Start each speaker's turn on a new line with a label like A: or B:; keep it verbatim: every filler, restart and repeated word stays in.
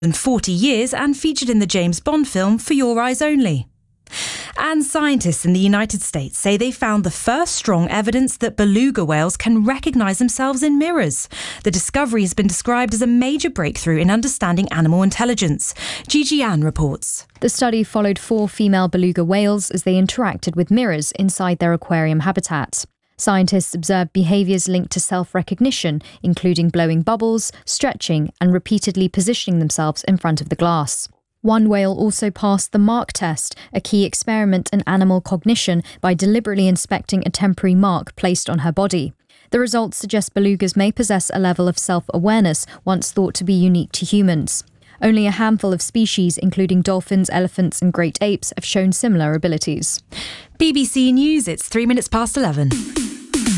A: than forty years and featured in the James Bond film For Your Eyes Only. And scientists in the United States say they found the first strong evidence that beluga whales can recognise themselves in mirrors. The discovery has been described as a major breakthrough in understanding animal intelligence. Gigi Ann reports.
B: The study followed four female beluga whales as they interacted with mirrors inside their aquarium habitat. Scientists observed behaviours linked to self-recognition, including blowing bubbles, stretching, and repeatedly positioning themselves in front of the glass. One whale also passed the mark test, a key experiment in animal cognition, by deliberately inspecting a temporary mark placed on her body. The results suggest belugas may possess a level of self-awareness once thought to be unique to humans. Only a handful of species, including dolphins, elephants and great apes, have shown similar abilities.
A: B B C News, it's three minutes past eleven.